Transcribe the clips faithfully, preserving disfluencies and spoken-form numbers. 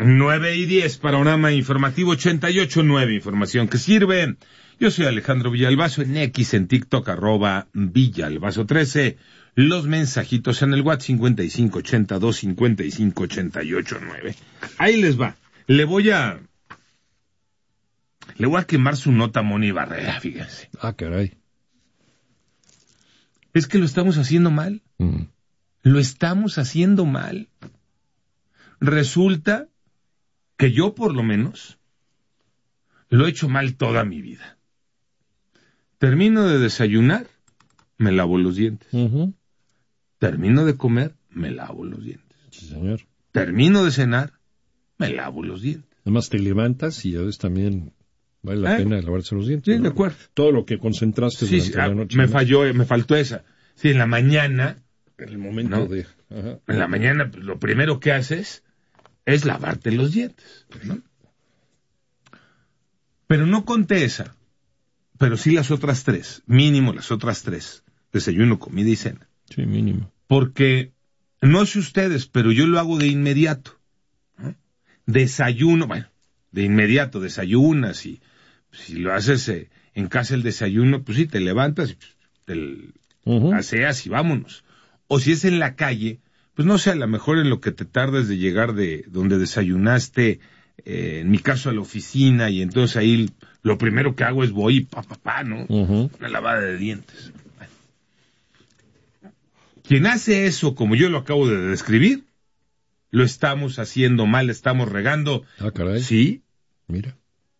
nueve y diez, panorama informativo ochenta y ocho punto nueve, información que sirve. Yo soy Alejandro Villalbazo, en X, en TikTok, arroba Villalbazo trece. Los mensajitos en el WhatsApp cincuenta y cinco ochenta y dos cincuenta y cinco ochenta y ocho nueve. Ahí les va. Le voy a... Le voy a quemar su nota a Moni Barrera, fíjense. Ah, caray. Es que lo estamos haciendo mal. Mm. Lo estamos haciendo mal. Resulta que yo, por lo menos, lo he hecho mal toda mi vida. Termino de desayunar, me lavo los dientes. Uh-huh. Termino de comer, me lavo los dientes. Sí, señor. Termino de cenar, me lavo los dientes. Además te levantas y a veces también vale la ¿Eh? pena lavarse los dientes. Sí, ¿no? de acuerdo. Todo lo que concentraste Sí, durante sí, la ah, noche. me ¿no? falló, me faltó esa. Sí, en la mañana, En el momento ¿no? de... Ajá. En la mañana, pues, lo primero que haces es lavarte los dientes, ¿no? Pero no conté esa, pero sí las otras tres, mínimo las otras tres, desayuno, comida y cena. Sí, mínimo. Porque, no sé ustedes, pero yo lo hago de inmediato, ¿no? Desayuno, bueno, de inmediato, desayunas y si lo haces eh, en casa el desayuno, pues sí, te levantas y pues, te Uh-huh. aseas y vámonos. O si es en la calle, pues no sé, a lo mejor en lo que te tardes de llegar de donde desayunaste, eh, en mi caso a la oficina, y entonces ahí lo primero que hago es voy y pa, pa, pa, ¿no? Uh-huh. Una lavada de dientes. Bueno. Quien hace eso, como yo lo acabo de describir, lo estamos haciendo mal, estamos regando. Ah, caray. Sí. Mira.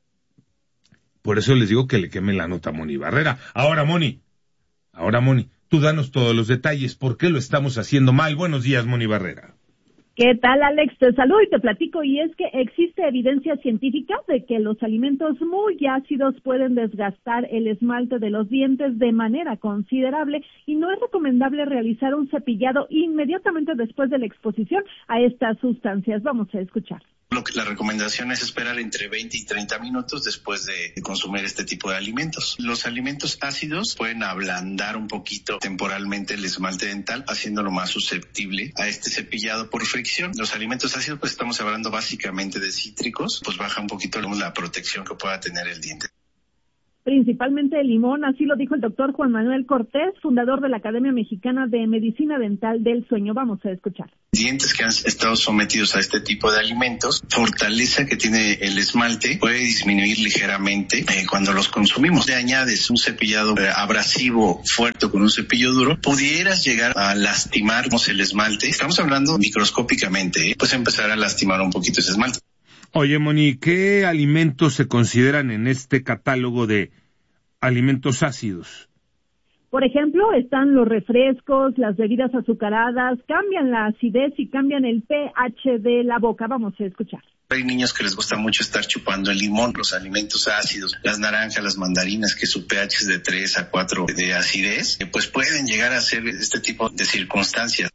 Por eso les digo que le queme la nota a Moni Barrera. Ahora, Moni. Ahora, Moni. Tú danos todos los detalles. ¿Por qué lo estamos haciendo mal? Buenos días, Moni Barrera. ¿Qué tal, Alex? Te saludo y te platico, y es que existe evidencia científica de que los alimentos muy ácidos pueden desgastar el esmalte de los dientes de manera considerable y no es recomendable realizar un cepillado inmediatamente después de la exposición a estas sustancias. Vamos a escuchar. Lo que la recomendación es esperar entre veinte y treinta minutos después de, de consumir este tipo de alimentos. Los alimentos ácidos pueden ablandar un poquito temporalmente el esmalte dental, haciéndolo más susceptible a este cepillado por fricción. Los alimentos ácidos, pues estamos hablando básicamente de cítricos, pues baja un poquito la protección que pueda tener el diente. Principalmente el limón, así lo dijo el doctor Juan Manuel Cortés, fundador de la Academia Mexicana de Medicina Dental del Sueño. Vamos a escuchar. Dientes que han estado sometidos a este tipo de alimentos, fortaleza que tiene el esmalte puede disminuir ligeramente eh, cuando los consumimos. Le añades un cepillado eh, abrasivo fuerte con un cepillo duro, pudieras llegar a lastimar el esmalte. Estamos hablando microscópicamente, ¿eh? Pues empezar a lastimar un poquito ese esmalte. Oye, Moni, ¿qué alimentos se consideran en este catálogo de alimentos ácidos? Por ejemplo, están los refrescos, las bebidas azucaradas, cambian la acidez y cambian el pH de la boca. Vamos a escuchar. Hay niños que les gusta mucho estar chupando el limón, los alimentos ácidos, las naranjas, las mandarinas, que su pH es de tres a cuatro de acidez, pues pueden llegar a ser este tipo de circunstancias.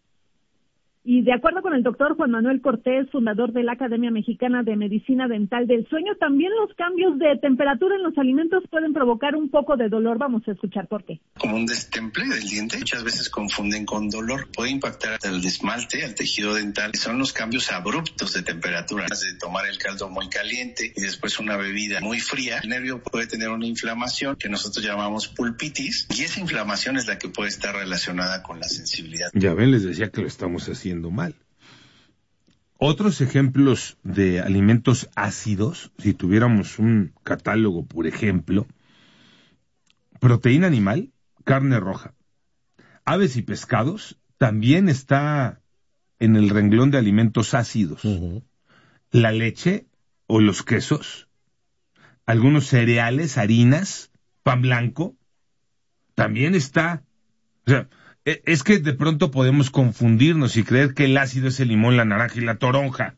Y de acuerdo con el doctor Juan Manuel Cortés, fundador de la Academia Mexicana de Medicina Dental del Sueño, también los cambios de temperatura en los alimentos pueden provocar un poco de dolor. Vamos a escuchar por qué. Como un destemple del diente, muchas veces confunden con dolor. Puede impactar al esmalte, al tejido dental. Son los cambios abruptos de temperatura, de tomar el caldo muy caliente y después una bebida muy fría. El nervio puede tener una inflamación que nosotros llamamos pulpitis, y esa inflamación es la que puede estar relacionada con la sensibilidad. Ya ven, les decía que lo estamos haciendo mal. Otros ejemplos de alimentos ácidos, si tuviéramos un catálogo, por ejemplo, proteína animal, carne roja, aves y pescados, también está en el renglón de alimentos ácidos. Uh-huh. La leche o los quesos, algunos cereales, harinas, pan blanco, también está. O sea, es que de pronto podemos confundirnos y creer que el ácido es el limón, la naranja y la toronja.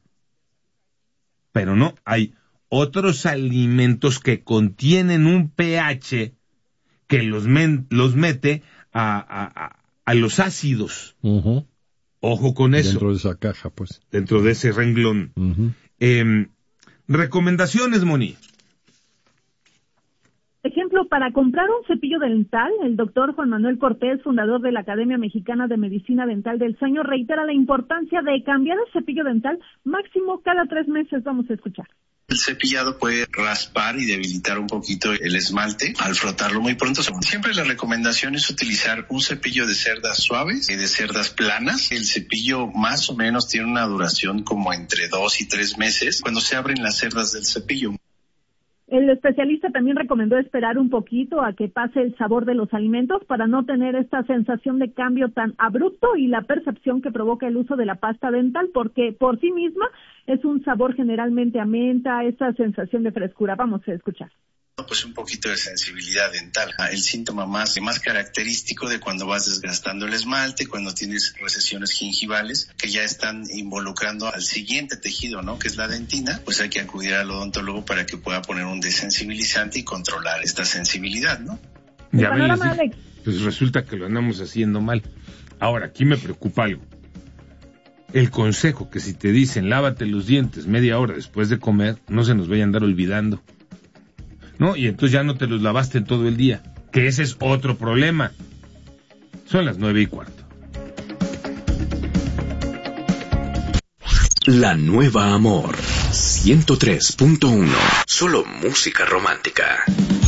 Pero no, hay otros alimentos que contienen un pH que los, men, los mete a, a, a, a los ácidos. Uh-huh. Ojo con eso. Dentro de esa caja, pues. Dentro de ese renglón. Uh-huh. Eh, recomendaciones, Moni. Ejemplo, para comprar un cepillo dental, el doctor Juan Manuel Cortés, fundador de la Academia Mexicana de Medicina Dental del Sueño, reitera la importancia de cambiar el cepillo dental máximo cada tres meses. Vamos a escuchar. El cepillado puede raspar y debilitar un poquito el esmalte al frotarlo muy pronto. Siempre la recomendación es utilizar un cepillo de cerdas suaves y de cerdas planas. El cepillo más o menos tiene una duración como entre dos y tres meses cuando se abren las cerdas del cepillo. El especialista también recomendó esperar un poquito a que pase el sabor de los alimentos para no tener esta sensación de cambio tan abrupto y la percepción que provoca el uso de la pasta dental, porque por sí misma es un sabor generalmente a menta, esta sensación de frescura. Vamos a escuchar. Pues un poquito de sensibilidad dental, el síntoma más, más característico de cuando vas desgastando el esmalte, cuando tienes recesiones gingivales que ya están involucrando al siguiente tejido, ¿no? Que es la dentina, pues hay que acudir al odontólogo para que pueda poner un desensibilizante y controlar esta sensibilidad, ¿no? Ya ven, les dije, pues resulta que lo andamos haciendo mal. Ahora, aquí me preocupa algo. El consejo que si te dicen lávate los dientes media hora después de comer, no se nos vaya a andar olvidando. ¿No? Y entonces ya no te los lavaste en todo el día, que ese es otro problema. Son las nueve y cuarto. La Nueva Amor, ciento tres punto uno, solo música romántica.